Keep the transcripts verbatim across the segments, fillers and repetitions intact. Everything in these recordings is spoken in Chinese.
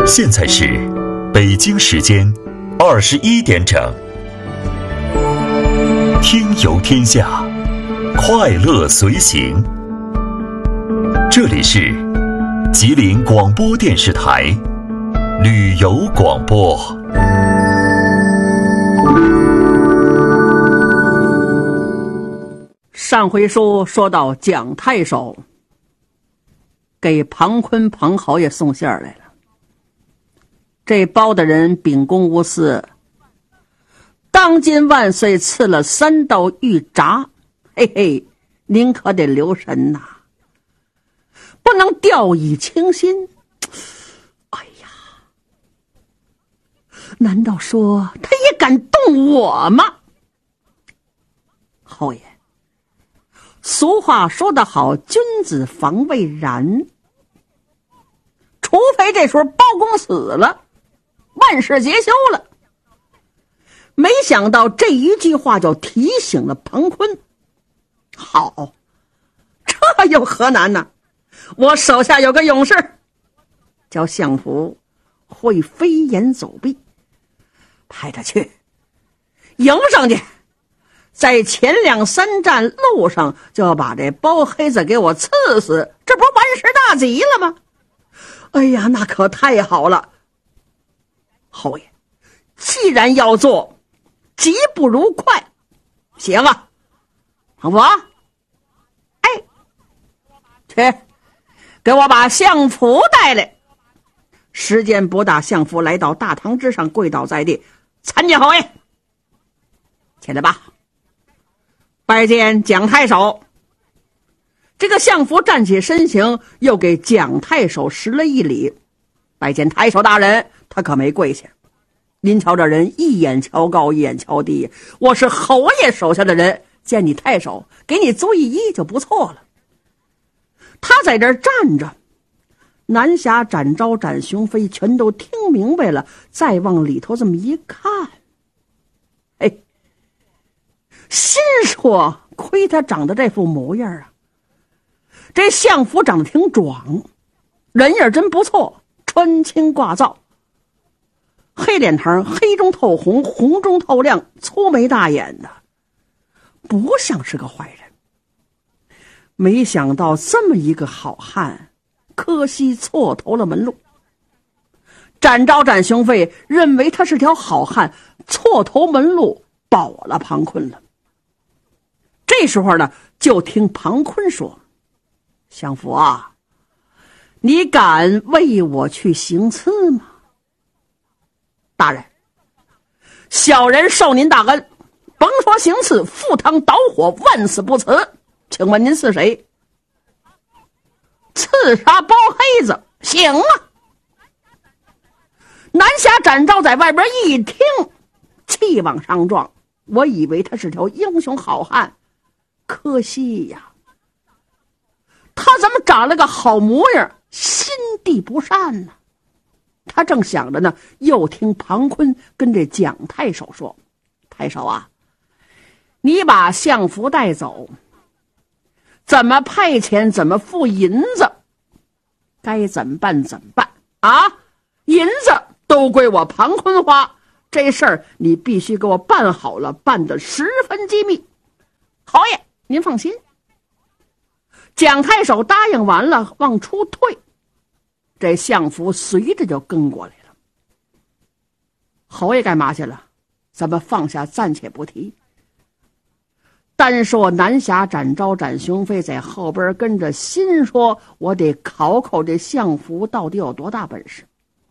现在是北京时间二十一点整，听游天下，快乐随行。这里是吉林广播电视台旅游广播。 上回书说到蒋太守给庞坤庞侯爷送信儿来了，这包的人秉公无私，当今万岁赐了三道玉札，嘿嘿，您可得留神呐、啊，不能掉以轻心。哎呀，难道说他也敢动我吗？侯爷，俗话说得好，君子防未然，除非这时候包公死了，万事皆休了。没想到这一句话就提醒了庞坤，好，这有何难呢？我手下有个勇士，叫相府，会飞檐走壁，派他去迎上去，在前两三站路上就要把这包黑子给我刺死，这不是万事大吉了吗？哎呀，那可太好了。侯爷，既然要做，急不如快。行啊，庞福，哎，去给我把相府带来。时间不大，相府来到大堂之上，跪倒在地，参见侯爷。起来吧，拜见蒋太守。这个相府站起身形，又给蒋太守施了一礼，拜见太守大人。他可没跪下。您瞧这人一眼瞧高一眼瞧低，我是侯爷手下的人，见你太守给你足一揖就不错了。他在这儿站着，南侠展昭展雄飞全都听明白了，再往里头这么一看，哎，心说亏他长得这副模样啊，这相府长得挺壮，人也真不错，穿青挂皂，黑脸膛，黑中透红，红中透亮，粗眉大眼的，不像是个坏人。没想到这么一个好汉，可惜错投了门路。展昭展雄飞认为他是条好汉，错投门路，保了庞坤了。这时候呢，就听庞坤说，相府啊，你敢为我去行刺吗？大人，小人受您大恩，甭说行刺，赴汤蹈火，万死不辞。请问您是谁？刺杀包黑子，行啊！南侠展昭在外边一听，气往上撞，我以为他是条英雄好汉，可惜呀，他怎么长了个好模样，心地不善呢？他正想着呢，又听庞坤跟这蒋太守说，太守啊，你把相府带走，怎么派遣怎么付银子，该怎么办怎么办啊？银子都归我庞坤花，这事儿你必须给我办好了，办得十分机密。侯爷您放心。蒋太守答应完了，往出退，这相府随着就跟过来了。侯爷干嘛去了？咱们放下暂且不提，单说南侠展昭展雄飞在后边跟着，心说我得考考这相府到底有多大本事。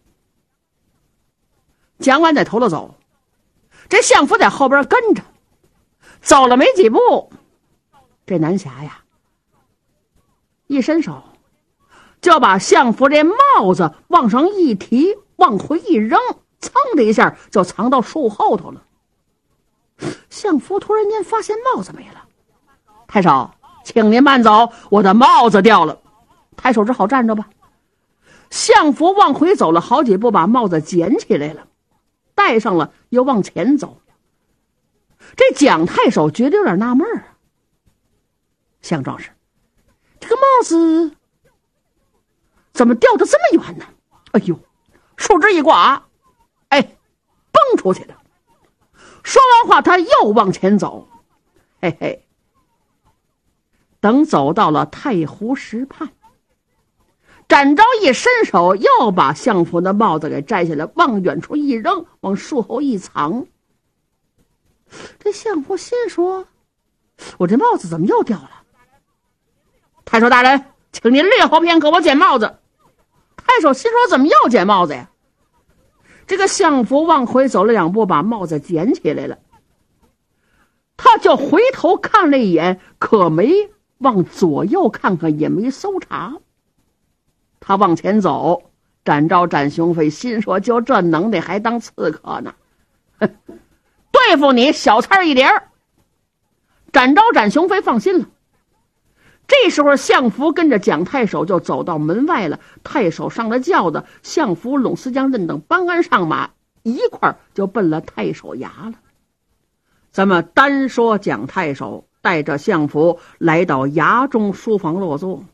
蒋完在头了走，这相府在后边跟着，走了没几步，这南侠呀一伸手就要把相府这帽子往上一提，往回一扔，噌的一下就藏到树后头了。相府突然间发现帽子没了，太守，请您慢走，我的帽子掉了。太守只好站着吧。相府往回走了好几步，把帽子捡起来了，戴上了，又往前走。这蒋太守觉得有点纳闷儿，相壮士，这个帽子怎么掉得这么远呢？哎呦， 树枝一挂，哎，蹦出去了。说完话，他又往前走，嘿嘿。等走到了太湖石畔，展昭一伸手，又把相府的帽子给摘下来，往远处一扔，往树后一藏。这相府心说：“我这帽子怎么又掉了？”太守大人，请您略后片刻，我捡帽子。太守心说：“怎么又捡帽子呀？”这个相府往回走了两步，把帽子捡起来了。他就回头看了一眼，可没往左右看看，也没搜查。他往前走，展昭、展雄飞心说：“就这能耐还当刺客呢？哼，对付你小菜一碟。”展昭、展雄飞放心了。这时候相府跟着蒋太守就走到门外了，太守上了轿子，相府、拢思江任等班干上马，一块儿就奔了太守衙了。咱们单说蒋太守带着相府来到衙中书房落座，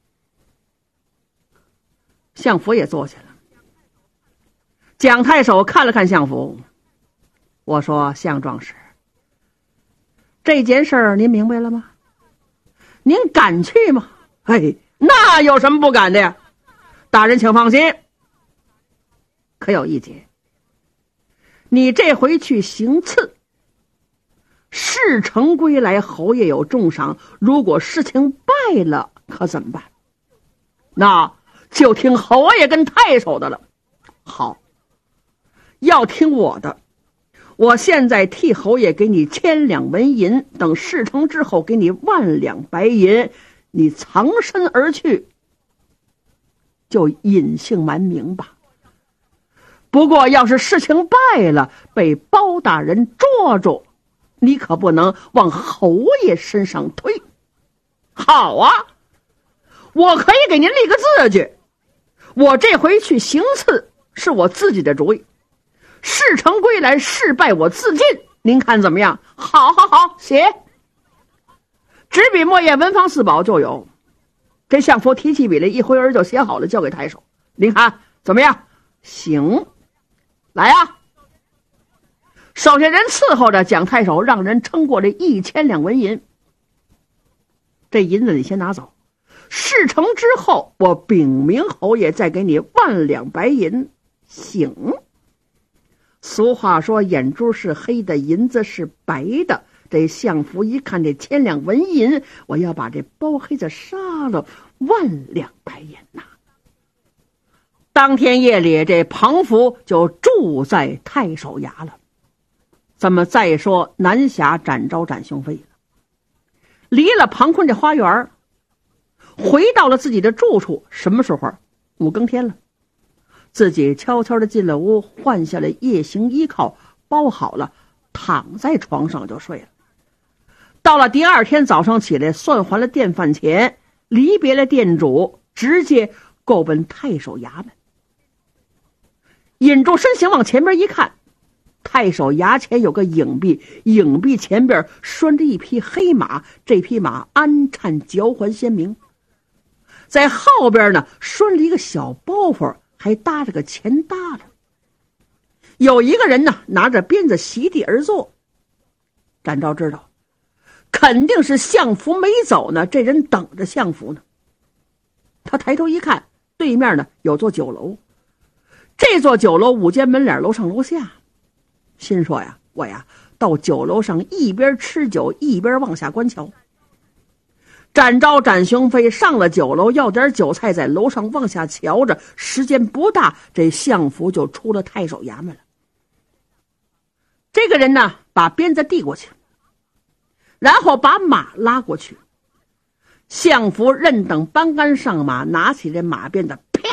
相府也坐下了。蒋太守看了看相府，我说：“相壮士，这件事儿您明白了吗？您敢去吗？”“嘿，那有什么不敢的呀？大人请放心。可有一节，你这回去行刺，事成归来，侯爷有重赏，如果事情败了，可怎么办？那就听侯爷跟太守的了。”“好，要听我的。我现在替侯爷给你千两纹银，等事成之后给你万两白银，你藏身而去，就隐姓埋名吧。不过要是事情败了，被包大人捉住，你可不能往侯爷身上推。”“好啊，我可以给您立个字据，我这回去行刺是我自己的主意，事成归来，事败我自尽，您看怎么样？”“好好好，写。”纸笔墨砚文房四宝就有。这相府提起笔来，一挥儿就写好了，交给太守。“您看怎么样？”“行，来啊！”手下人伺候着蒋太守，让人称过来一千两纹银。这银子你先拿走，事成之后，我禀明侯爷，再给你万两白银。行。俗话说，眼珠是黑的，银子是白的。这相府一看这千两纹银，我要把这包黑子杀了，万两白银呐！当天夜里，这庞福就住在太守衙了。咱们再说南侠展昭、展雄飞了，离了庞坤这花园，回到了自己的住处。什么时候？五更天了。自己悄悄地进了屋，换下了夜行衣靠，包好了，躺在床上就睡了。到了第二天早上起来，算还了店饭钱，离别了店主，直接够奔太守衙门。引住身形往前边一看，太守衙前有个影壁，影壁前边拴着一匹黑马，这匹马鞍颤嚼环鲜明，在后边呢拴了一个小包袱，还搭着个钱搭着。有一个人呢拿着鞭子席地而坐。展昭知道肯定是相府没走呢，这人等着相府呢。他抬头一看，对面呢有座酒楼，这座酒楼五间门脸，楼上楼下。心说呀，我呀到酒楼上一边吃酒一边往下观瞧。展昭、展雄飞上了酒楼，要点酒菜，在楼上往下瞧着。时间不大，这相府就出了太守衙门了。这个人呢把鞭子递过去，然后把马拉过去。相府任等班干上马，拿起这马鞭子，啪！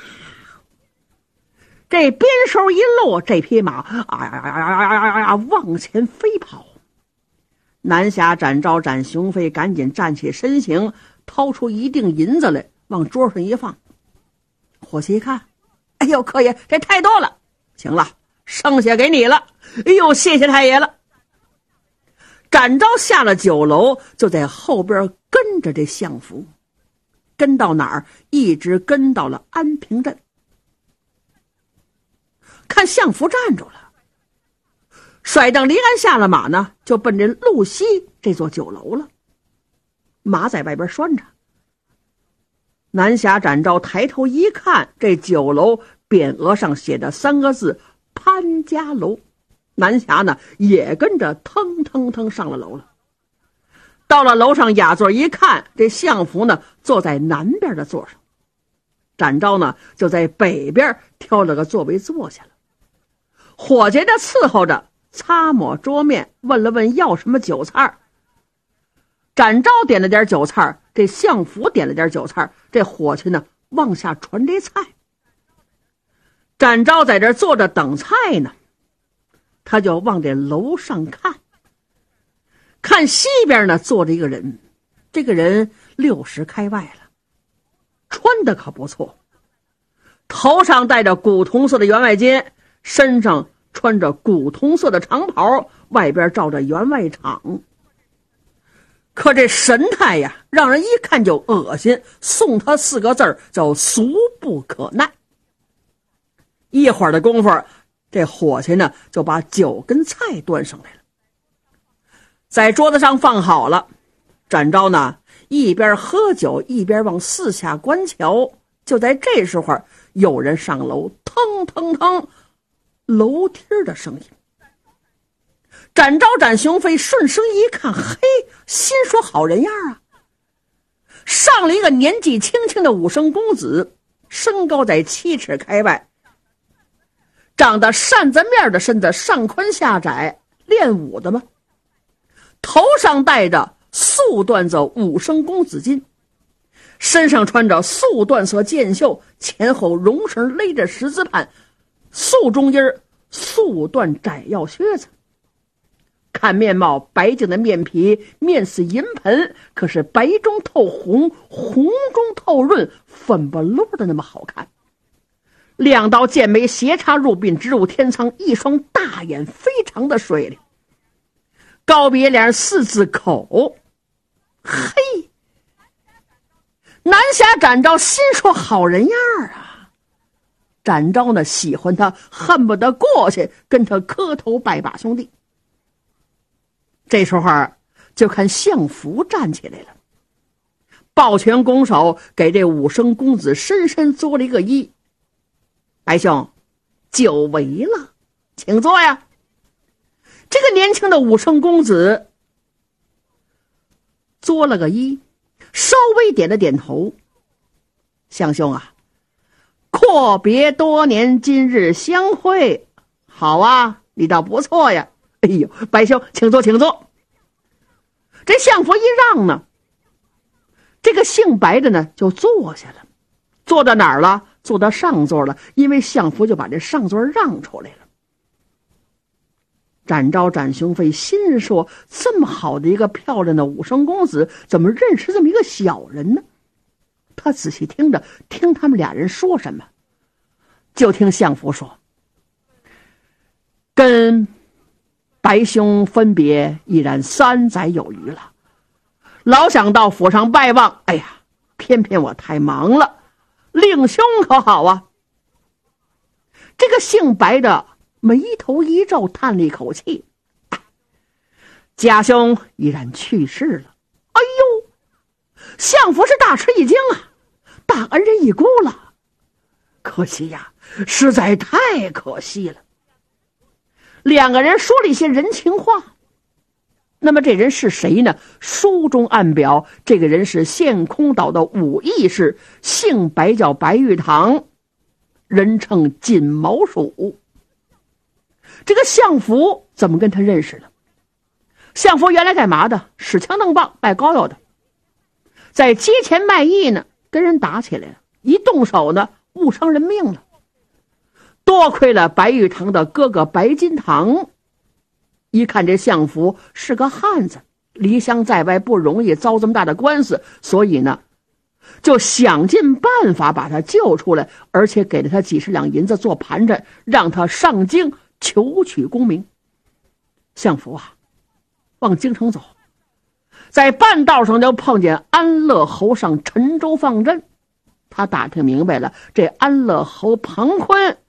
这鞭梢一落，这匹马啊呀呀呀呀呀呀往前飞跑。南侠展昭、展雄飞赶紧站起身形，掏出一锭银子来，往桌上一放。伙计一看，哎呦，客爷这太多了，行了，剩下给你了。哎呦，谢谢太爷了。展昭下了酒楼，就在后边跟着这相府，跟到哪儿？一直跟到了安平镇。 看相府站住了，甩蹬离鞍下了马呢，就奔着路西这座酒楼了。马在外边拴着。南侠展昭抬头一看，这酒楼匾额上写的三个字潘家楼。南侠呢也跟着腾腾腾上了楼了。到了楼上雅座一看，这相府呢坐在南边的座上，展昭呢就在北边挑了个座位坐下了。伙计的伺候着，擦抹桌面，问了问要什么酒菜。展昭点了点酒菜，这相府点了点酒菜，这伙计呢往下传这菜。展昭在这坐着等菜呢，他就往这楼上看，看西边呢坐着一个人，这个人六十开外了，穿的可不错，头上戴着古铜色的员外巾，身上穿着古铜色的长袍，外边罩着员外氅。可这神态呀，让人一看就恶心，送他四个字儿叫俗不可耐。一会儿的功夫，这伙计呢就把酒跟菜端上来了，在桌子上放好了。展昭呢一边喝酒一边往四下观瞧。就在这时候，有人上楼，腾腾腾，楼梯的声音。展昭展雄飞顺声一看，嘿，心说好人样啊！上了一个年纪轻轻的武生公子，身高在七尺开外，长得扇子面的身子，上宽下窄，练武的吗？头上戴着素缎子武生公子巾，身上穿着素缎色箭袖，前后绒绳勒着十字畔，素中衣素缎窄腰靴子。看面貌，白净的面皮，面似银盆，可是白中透红，红中透润，粉不溜的那么好看。两道剑眉斜插入鬓，直入天仓，一双大眼非常的水灵，高鼻梁四字口。嘿，南侠展昭心说好人样啊！展昭呢喜欢他，恨不得过去跟他磕头拜把兄弟。这时候就看相府站起来了，抱拳拱手给这武生公子深深作了一个揖。白兄，久违了，请坐呀。这个年轻的武生公子作了个揖，稍微点了点头。相兄啊，阔别多年，今日相会，好啊，你倒不错呀。哎呦，白兄，请坐，请坐。这相府一让呢，这个姓白的呢就坐下了，坐到哪儿了？坐到上座了，因为相府就把这上座让出来了。展昭展雄飞心说，这么好的一个漂亮的武生公子，怎么认识这么一个小人呢？他仔细听着，听他们俩人说什么，就听相府说，跟白兄分别已然三载有余了，老想到府上拜望，哎呀，偏偏我太忙了，令兄可好啊？这个姓白的眉头一皱，叹了一口气，家兄已然去世了。哎呦，相府是大吃一惊啊，大恩人已故了，可惜呀，实在太可惜了。两个人说了一些人情话。那么这人是谁呢？书中暗表，这个人是陷空岛的武义士，姓白叫白玉堂，人称锦毛鼠。这个相府怎么跟他认识了？相府原来干嘛的？使枪弄棒卖膏药的，在街前卖艺呢，跟人打起来了，一动手呢误伤人命了。多亏了白玉堂的哥哥白金堂，一看这相府是个汉子，离乡在外不容易，遭这么大的官司，所以呢就想尽办法把他救出来，而且给了他几十两银子做盘缠，让他上京求取功名。相府啊往京城走，在半道上就碰见安乐侯上陈州放阵。他打听明白了，这安乐侯庞坤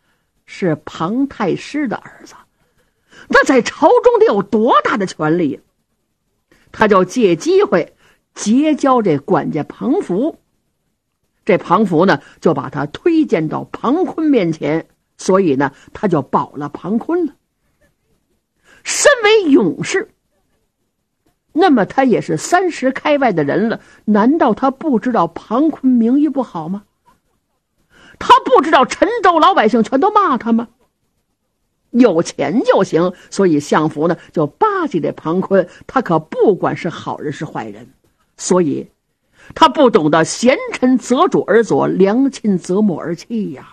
是庞太师的儿子，那在朝中得有多大的权力？他就借机会结交这管家庞福，这庞福呢就把他推荐到庞坤面前，所以呢他就保了庞坤了。身为勇士，那么他也是三十开外的人了，难道他不知道庞坤名誉不好吗？他不知道陈州老百姓全都骂他吗？有钱就行，所以相府呢就巴结这庞坤，他可不管是好人是坏人，所以他不懂得贤臣择主而佐，良亲择母而弃呀。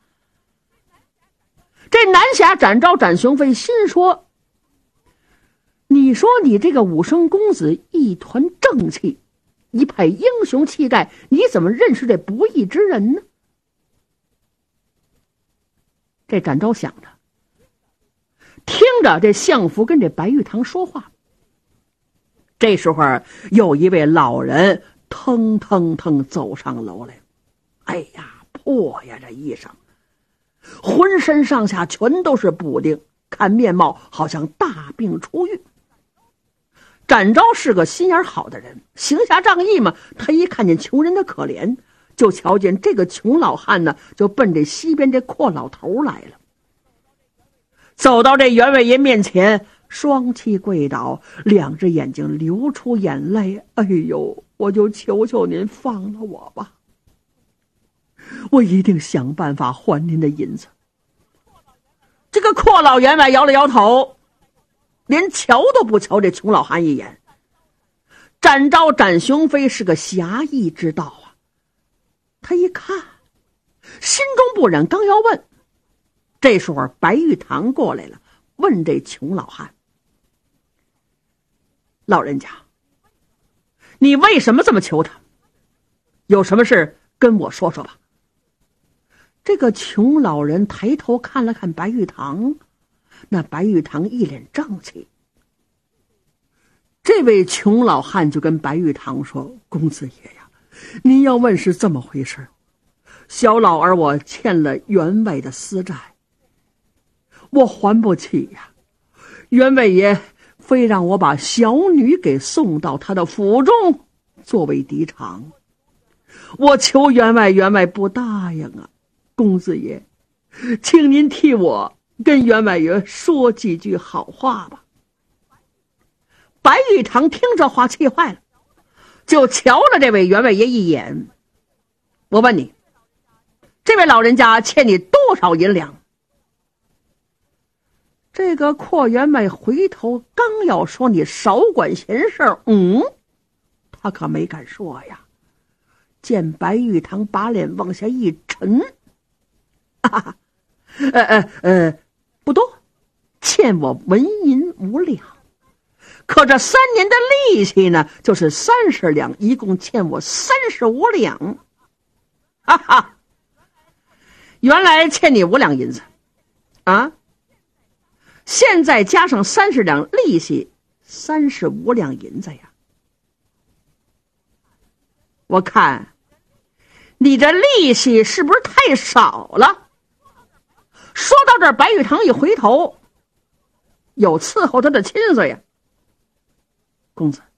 这南侠展昭展雄飞心说，你说你这个武生公子一团正气，一派英雄气概，你怎么认识这不义之人呢？这展昭想着，听着这相府跟这白玉堂说话。这时候有一位老人腾腾腾走上楼来，哎呀，破呀这衣裳，浑身上下全都是补丁，看面貌好像大病初愈。展昭是个心眼好的人，行侠仗义嘛，他一看见穷人的可怜，就瞧见这个穷老汉呢，就奔这西边这阔老头来了。走到这员外爷面前，双膝跪倒，两只眼睛流出眼泪。哎呦，我就求求您放了我吧，我一定想办法还您的银子。这个阔老员外摇了摇头，连瞧都不瞧这穷老汉一眼。展昭展雄飞是个侠义之道啊，他一看心中不忍，刚要问，这时候白玉堂过来了，问这穷老汉，老人家，你为什么这么求他？有什么事跟我说说吧。这个穷老人抬头看了看白玉堂，那白玉堂一脸正气。这位穷老汉就跟白玉堂说，公子爷呀，您要问是这么回事，小老儿我欠了员外的私债，我还不起呀，员外爷非让我把小女给送到他的府中作为抵偿，我求员外，员外不答应啊。公子爷，请您替我跟员外爷说几句好话吧。白玉堂听这话气坏了，就瞧了这位员外爷一眼。我问你，这位老人家欠你多少银两？这个阔员外回头刚要说你少管闲事，嗯，他可没敢说呀。见白玉堂把脸往下一沉，哈哈，呃呃呃，不多，欠我纹银五两，可这三年的利息呢，就是三十两，一共欠我三十五两，哈哈，原来欠你五两银子，啊，现在加上三十两利息，三十五两银子呀。我看你这利息是不是太少了？说到这儿，白玉堂一回头，有伺候他的亲随呀。公子，